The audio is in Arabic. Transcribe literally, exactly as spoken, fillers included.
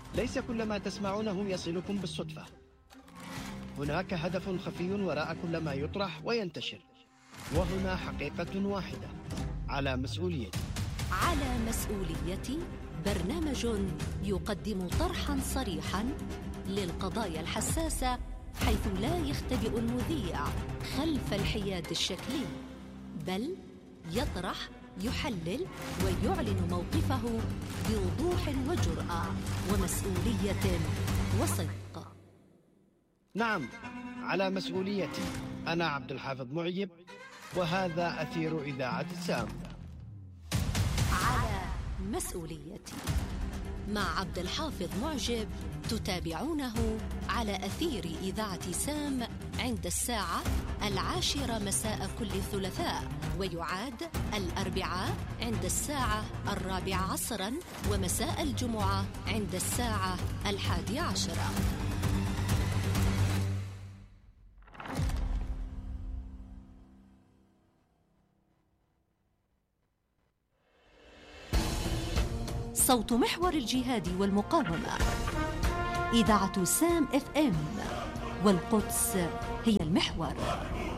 ليس كل ما تسمعونه يصلكم بالصدفة. هناك هدف خفي وراء كل ما يطرح وينتشر، وهنا حقيقة واحدة على مسؤوليتي. على مسؤوليتي برنامج يقدم طرحا صريحا للقضايا الحساسة، حيث لا يختبئ المذيع خلف الحياد الشكلي، بل يطرح، يحلل ويعلن موقفه بوضوح وجرأة ومسؤولية وصدق. نعم، على مسؤوليتي. أنا عبد الحافظ معجب، وهذا أثير إذاعة السام. على مسؤوليتي مع عبد الحافظ معجب، تتابعونه على أثير إذاعة سام عند الساعة العاشرة مساء كل ثلاثاء، ويعاد الأربعاء عند الساعة الرابعة عصرا، ومساء الجمعة عند الساعة الحادية عشرة. صوت محور الجهاد والمقاومة، إذاعة سام اف ام، والقدس هي المحور.